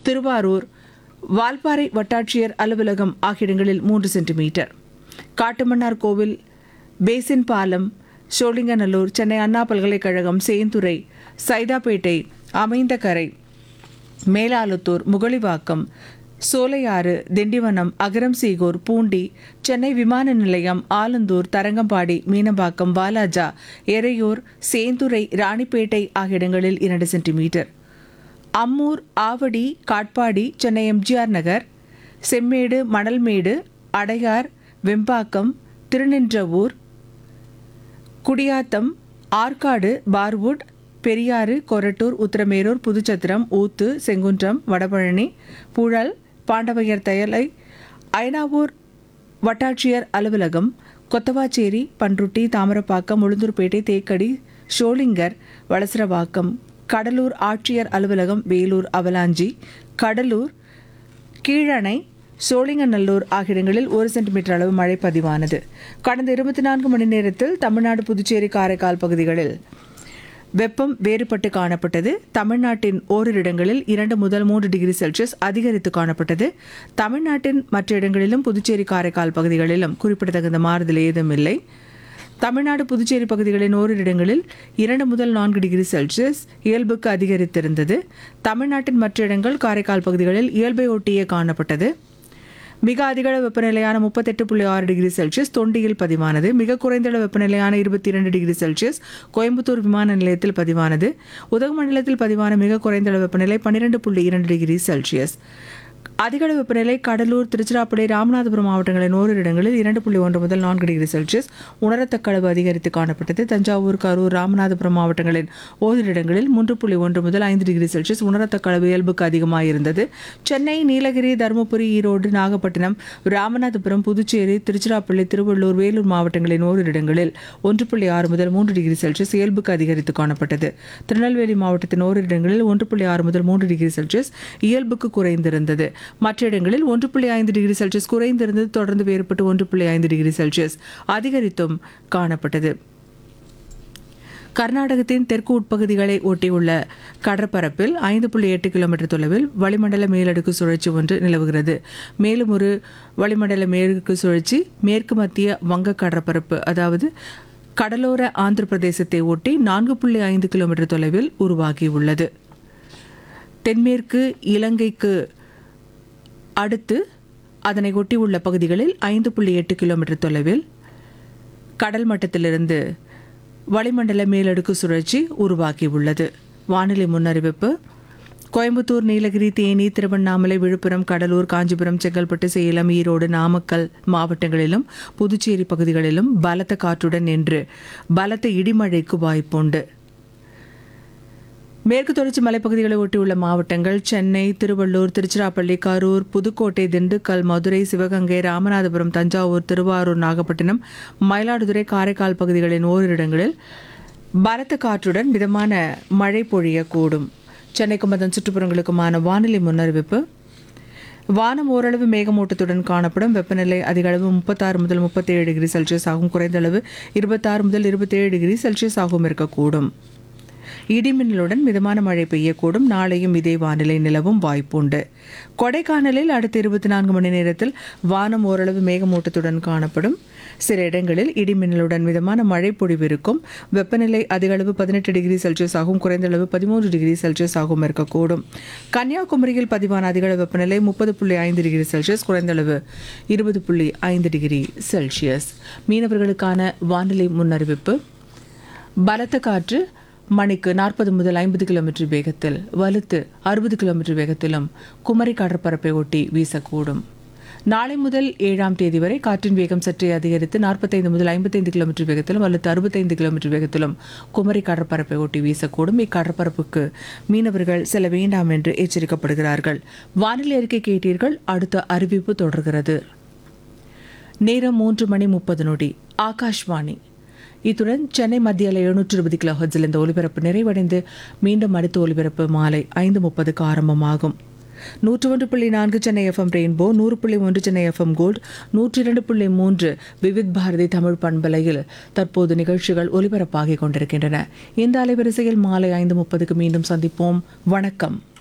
திருவாரூர், வால்பாறை வட்டாட்சியர் அலுவலகம் ஆகிய இடங்களில் 3 சென்டிமீட்டர். காட்டுமன்னார் கோவில், பேசின் பாலம், சோழிங்கநல்லூர், சென்னை அண்ணா பல்கலைக்கழகம், சேந்துறை, சைதாப்பேட்டை, அமைந்தகரை, மேலாலுத்தூர், முகலிவாக்கம், சோலையாறு, திண்டிவனம், அகரம்சீகூர், பூண்டி, சென்னை விமான நிலையம், ஆலந்தூர், தரங்கம்பாடி, மீனம்பாக்கம், வாலாஜா, எறையூர், சேந்துறை, ராணிப்பேட்டை ஆகிய இடங்களில் 2 சென்டிமீட்டர். அம்மூர், ஆவடி, காட்பாடி, சென்னை எம்ஜிஆர் நகர், செம்மேடு, மணல்மேடு, அடையார், வெம்பாக்கம், திருநின்றவூர், குடியாத்தம், ஆற்காடு, பார்வுட், பெரியாறு, கொரட்டூர், உத்திரமேரூர், புதுச்சத்திரம், ஊத்து, செங்குன்றம், வடபழனி, புழல், பாண்டவையர் தயலை, ஐனாவூர் வட்டாட்சியர் அலுவலகம், கொத்தவாச்சேரி, பன்ருட்டி, தாமரப்பாக்கம், உளுந்தூர்பேட்டை, தேக்கடி, ஷோலிங்கர், வளசரவாக்கம், கடலூர் ஆட்சியர் அலுவலகம், வேலூர், அவலாஞ்சி, கடலூர், கீழணை, சோழிங்கநல்லூர் ஆகிய இடங்களில் 1 சென்டிமீட்டர் அளவு மழை பதிவானது. கடந்த 24 மணி நேரத்தில் தமிழ்நாடு, புதுச்சேரி, காரைக்கால் பகுதிகளில் வெப்பம் வேறுபட்டு காணப்பட்டது. தமிழ்நாட்டின் ஓரிரு இடங்களில் 2 முதல் 3 டிகிரி செல்சியஸ் அதிகரித்து காணப்பட்டது. தமிழ்நாட்டின் மற்ற இடங்களிலும் புதுச்சேரி, காரைக்கால் பகுதிகளிலும் குறிப்பிடத்தகுந்த மாறுதல் ஏதும் இல்லை. தமிழ்நாடு, புதுச்சேரி பகுதிகளின் ஓரிரு இடங்களில் 2 முதல் 4 டிகிரி செல்சியஸ் இயல்புக்கு அதிகரித்திருந்தது. தமிழ்நாட்டின் மற்ற இடங்கள், காரைக்கால் பகுதிகளில் இயல்பை ஒட்டியே காணப்பட்டது. மிக அதிகளவு வெப்பநிலையான 38.6 டிகிரி செல்சியஸ் தொண்டியில் பதிவானது. மிக குறைந்த வெப்பநிலையான 22 டிகிரி செல்சியஸ் கோயம்புத்தூர் விமான நிலையத்தில் பதிவானது. உதகமண்டலத்தில் பதிவான மிக குறைந்த வெப்பநிலை 12.2 டிகிரி செல்சியஸ். அதிகளவு வெப்பநிலை கடலூர், திருச்சிராப்பள்ளி, ராமநாதபுரம் மாவட்டங்களின் ஓரிரு இடங்களில் 2.1 முதல் 4 டிகிரி செல்சியஸ் உணரத்தக்க அளவு அதிகரித்து காணப்பட்டது. தஞ்சாவூர், கரூர், ராமநாதபுரம் மாவட்டங்களின் ஓரிரு இடங்களில் 3.1 முதல் 5 டிகிரி செல்சியஸ் உணரத்தக்க அளவு இயல்புக்கு அதிகமாயிருந்தது. சென்னை, நீலகிரி, தருமபுரி, ஈரோடு, நாகப்பட்டினம், ராமநாதபுரம், புதுச்சேரி, திருச்சிராப்பள்ளி, திருவள்ளூர், வேலூர் மாவட்டங்களின் ஓரிரு இடங்களில் 1.6 முதல் 3 டிகிரி செல்சியஸ் இயல்புக்கு அதிகரித்து காணப்பட்டது. திருநெல்வேலி மாவட்டத்தின் ஓரிரு இடங்களில் 1.6 முதல் 3 டிகிரி செல்சியஸ் இயல்புக்கு குறைந்திருந்தது. மற்ற இடங்களில் 1.5 டிகிரி செல்சியஸ் குறைந்திருந்தது. தொடர்ந்து வேறுபட்டு 1.5 டிகிரி செல்சியஸ் அதிகரித்தும் காணப்பட்டது. கர்நாடகத்தின் தெற்கு உட்பகுதிகளை ஒட்டியுள்ள கடற்பரப்பில் 5.8 கிலோமீட்டர் தொலைவில் வளிமண்டல மேலடுக்கு சுழற்சி ஒன்று நிலவுகிறது. மேலும் ஒரு வளிமண்டல மேலடுக்கு சுழற்சி மேற்கு மத்திய வங்க கடற்பரப்பு, அதாவது கடலோர ஆந்திர பிரதேசத்தை ஒட்டி 4.5 கிலோமீட்டர் தொலைவில் உருவாகியுள்ளது. தென்மேற்கு இலங்கைக்கு அடுத்து அதனை ஒட்டியுள்ள பகுதிகளில் 5.8 கிலோமீட்டர் தொலைவில் கடல் மட்டத்திலிருந்து வளிமண்டல மேலடுக்கு சுழற்சி உருவாகியுள்ளது. வானிலை முன்னறிவிப்பு. கோயம்புத்தூர், நீலகிரி, தேனி, திருவண்ணாமலை, விழுப்புரம், கடலூர், காஞ்சிபுரம், செங்கல்பட்டு, சேலம், ஈரோடு, நாமக்கல் மாவட்டங்களிலும் புதுச்சேரி பகுதிகளிலும் பலத்த காற்றுடன் இன்று பலத்த இடிமழைக்கு வாய்ப்புண்டு. மேற்கு தொடர்ச்சி மலைப்பகுதிகளை ஒட்டியுள்ள மாவட்டங்கள் சென்னை, திருவள்ளூர், திருச்சிராப்பள்ளி, கரூர், புதுக்கோட்டை, திண்டுக்கல், மதுரை, சிவகங்கை, ராமநாதபுரம், தஞ்சாவூர், திருவாரூர், நாகப்பட்டினம், மயிலாடுதுறை, காரைக்கால் பகுதிகளின் ஓரிரு இடங்களில் பலத்த காற்றுடன் மிதமான மழை பொழியக்கூடும். சென்னைக்கும் அதன் சுற்றுப்புறங்களுக்குமான வானிலை முன்னறிவிப்பு. வானம் ஓரளவு மேகமூட்டத்துடன் காணப்படும். வெப்பநிலை அதிகளவு 36 முதல் 37 டிகிரி செல்சியஸ் ஆகும். குறைந்த அளவு 26 முதல் 27 டிகிரி செல்சியஸ் ஆகவும் இருக்கக்கூடும். இடிமின்னலுடன் மிதமான மழை பெய்யக்கூடும். நாளையும் இதே வானிலை நிலவும் வாய்ப்புண்டு. கொடைக்கானலில் அடுத்த 24 மணி நேரத்தில் வானம் ஓரளவு மேகமூட்டத்துடன் காணப்படும். சில இடங்களில் இடிமின்னலுடன் மிதமான மழை பொழிவு இருக்கும். வெப்பநிலை அதிகளவு 18 டிகிரி செல்சியஸ் ஆகும். குறைந்த அளவு 13 டிகிரி செல்சியஸ் ஆகவும் இருக்கக்கூடும். கன்னியாகுமரியில் பதிவான அதிகளவு வெப்பநிலை 30.5 டிகிரி செல்சியஸ், குறைந்த அளவு 20.5 டிகிரி செல்சியஸ். மீனவர்களுக்கான வானிலை முன்னறிவிப்பு. பலத்த காற்று மணிக்கு 40 முதல் 50 கிலோமீட்டர் வேகத்தில் வலுத்து 60 கிலோமீட்டர் வேகத்திலும் குமரி கடற்பரப்பை ஒட்டி வீசக்கூடும். நாளை முதல் 7ஆம் தேதி வரை காற்றின் வேகம் சற்றே அதிகரித்து 45 முதல் 55 கிலோமீட்டர் வேகத்திலும் வலுத்து 65 கிலோமீட்டர் வேகத்திலும் குமரி கடற்பரப்பை ஒட்டி வீசக்கூடும். இக்கடற்பரப்புக்கு மீனவர்கள் செல்ல வேண்டாம் என்று எச்சரிக்கப்படுகிறார்கள். வானிலை அறிக்கை கேட்டீர்கள். அடுத்த அறிவிப்பு தொடர்கிறது. நேரம் 3:30. ஆகாஷ்வாணி. இத்துடன் சென்னை மத்திய அலை 720 கிலோ ஹெர்ட்ஸில் இந்த ஒலிபரப்பு நிறைவடைந்து மீண்டும் அடுத்த ஒலிபரப்பு மாலை 5:30க்கு ஆரம்பமாகும். 101.4 Chennai FM rainbow, 100.1 Chennai FM gold, 102.3 Vividh Bharathi Tamil பண்பலையில் தற்போது நிகழ்ச்சிகள் ஒலிபரப்பாகிக் கொண்டிருக்கின்றன. இந்த அலைவரிசையில் மாலை 5:30க்கு மீண்டும் சந்திப்போம். வணக்கம்.